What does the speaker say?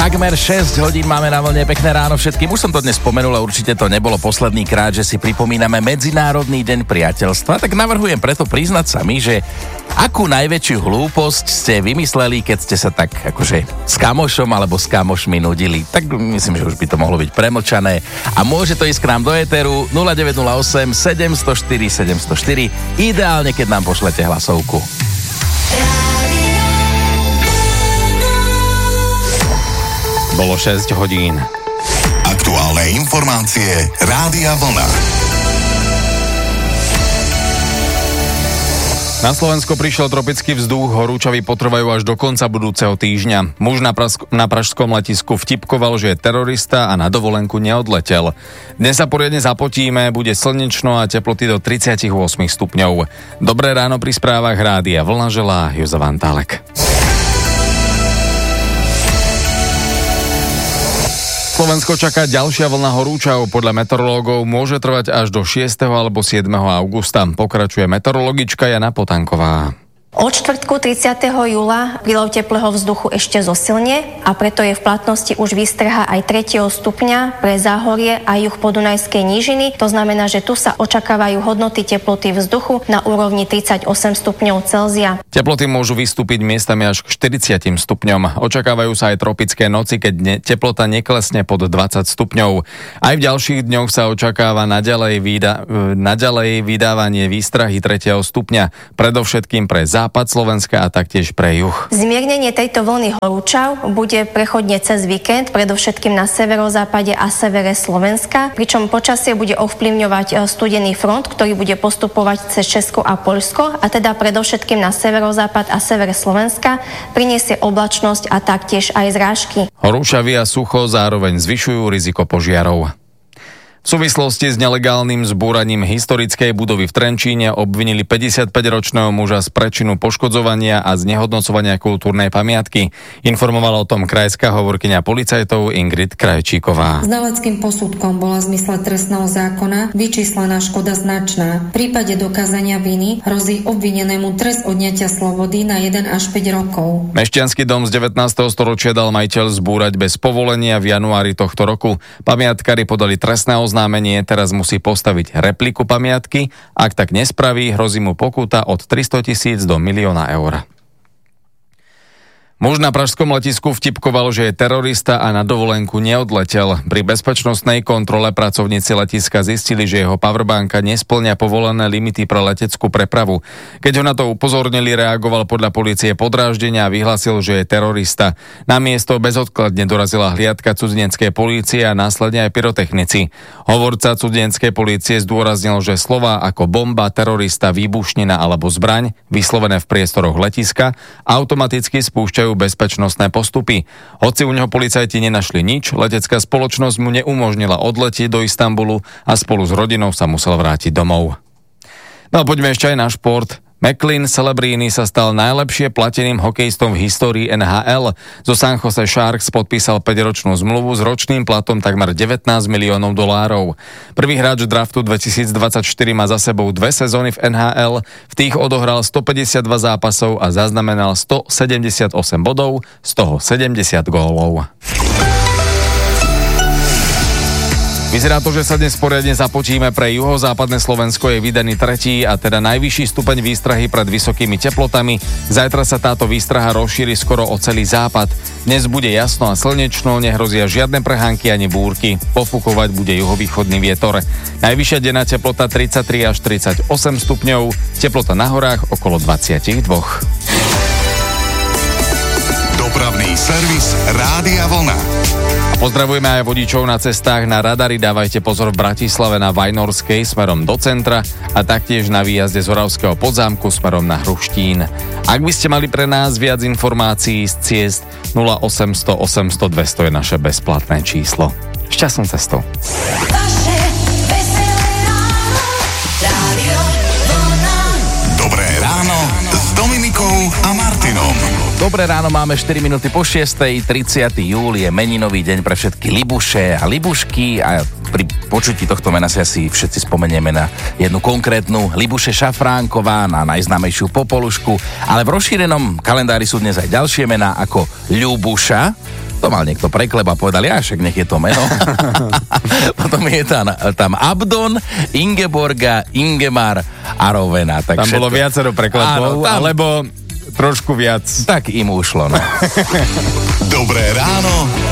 Takmer 6 hodín máme na vlne, pekné ráno všetkým. Už som to dnes spomenul a určite to nebolo posledný krát, že si pripomíname Medzinárodný deň priateľstva, tak navrhujem preto priznať sa mi, že akú najväčšiu hlúposť ste vymysleli, keď ste sa tak akože s kamošom alebo s kamošmi nudili. Tak myslím, že už by to mohlo byť premlčané. A môže to ísť k nám do éteru 0908 704 704, ideálne keď nám pošlete hlasovku. Bolo 6 hodín. Aktuálne informácie Rádia Vlna. Na Slovensko prišiel tropický vzduch, horúčavy potrvajú až do konca budúceho týždňa. Muž na pražskom letisku vtipkoval, že je terorista a na dovolenku neodletel. Dnes sa poriadne zapotíme, bude slnečno a teploty do 38 stupňov. Dobré ráno pri správach Rádia Vlna želá Jozef Antálek. Slovensko čaká ďalšia vlna horúčav. Podľa meteorológov môže trvať až do 6. alebo 7. augusta. Pokračuje meteorologička Jana Potanková. Od štvrtku 30. júla prílev teplého vzduchu ešte zosilnie a preto je v platnosti už výstraha aj 3. stupňa pre Záhorie a juh podunajskej nížiny. To znamená, že tu sa očakávajú hodnoty teploty vzduchu na úrovni 38 stupňov Celzia. Teploty môžu vystúpiť miestami až k 40 stupňom. Očakávajú sa aj tropické noci, keď teplota neklesne pod 20 stupňov. Aj v ďalších dňoch sa očakáva naďalej vydávanie výstrahy 3. stupňa, predovšetkým pre západ Slovenska a taktiež pre juh. Zmiernenie tejto vlny horúčav bude prechodne cez víkend, predovšetkým na severozápade a severe Slovenska, pričom počasie bude ovplyvňovať studený front, ktorý bude postupovať cez Česko a Poľsko, a teda predovšetkým na severozápad a sever Slovenska priniesie oblačnosť a taktiež aj zrážky. Horúčavy a sucho zároveň zvyšujú riziko požiarov. V súvislosti s nelegálnym zbúraním historickej budovy v Trenčíne obvinili 55-ročného muža z prečinu poškodzovania a znehodnocovania kultúrnej pamiatky. Informovala o tom krajská hovorkyňa policajtov Ingrid Krajčíková. Znaleckým posudkom bola v zmysle trestného zákona vyčíslená škoda značná. V prípade dokázania viny hrozí obvinenému trest odňatia slobody na 1 až 5 rokov. Mešťanský dom z 19. storočia dal majiteľ zbúrať bez povolenia v januári tohto roku. Pamiatkári podali trestné oznámenie, teraz musí postaviť repliku pamiatky. Ak tak nespraví, hrozí mu pokuta od 300 000 do 1 000 000 eur. Muž na pražskom letisku vtipkoval, že je terorista a na dovolenku neodletel. Pri bezpečnostnej kontrole pracovníci letiska zistili, že jeho powerbanka nespĺňa povolené limity pre leteckú prepravu. Keď ho na to upozornili, reagoval podľa polície podráždenia a vyhlásil, že je terorista. Na miesto bezodkladne dorazila hliadka cudzineckej polície a následne aj pyrotechnici. Hovorca cudzineckej polície zdôraznil, že slová ako bomba, terorista, výbušnina alebo zbraň, vyslovené v priestoroch letiska, automaticky spúšťajú bezpečnostné postupy. Hoci u neho policajti nenašli nič, letecká spoločnosť mu neumožnila odletieť do Istanbulu a spolu s rodinou sa musel vrátiť domov. No a poďme ešte aj na šport. McLean Celebrini sa stal najlepšie plateným hokejistom v histórii NHL. Zo San Jose Sharks podpísal 5-ročnú zmluvu s ročným platom takmer $19 miliónov. Prvý hráč draftu 2024 má za sebou 2 sezóny v NHL, v tých odohral 152 zápasov a zaznamenal 178 bodov, z toho 70 gólov. Vyzerá to, že sa dnes poriadne zapotíme. Pre juhozápadné Slovensko je vydaný 3. a teda najvyšší stupeň výstrahy pred vysokými teplotami. Zajtra sa táto výstraha rozšíri skoro o celý západ. Dnes bude jasno a slnečno, nehrozia žiadne prehánky ani búrky. Pofúkovať bude juhovýchodný vietor. Najvyššia denná teplota 33 až 38 stupňov, teplota na horách okolo 22. Dopravný servis Rádia Vlna. Pozdravujeme aj vodičov na cestách. Na radari dávajte pozor v Bratislave na Vajnorskej smerom do centra a taktiež na výjazde z Oravského Podzámku smerom na Hruštín. Ak by ste mali pre nás viac informácií z ciest, 0800 800 200 je naše bezplatné číslo. Šťastnú cestu. Dobré ráno s Dominikou a Martinom. Dobré ráno, máme 4 minúty po 6. 30. júl je meninový deň pre všetky Libuše a Libušky a pri počutí tohto mena si asi všetci spomenieme na jednu konkrétnu Libuše Šafránková, na najznámejšiu Popolušku, ale v rozšírenom kalendári sú dnes aj ďalšie mená ako Ľubuša, To mal niekto preklep a povedal, ja však nech je to meno. Potom je tam Abdon, Ingeborga, Ingemar a Rovena. Tak tam všetko. Bolo viacero preklepov, alebo trošku viac. Tak im ušlo, no. Dobré ráno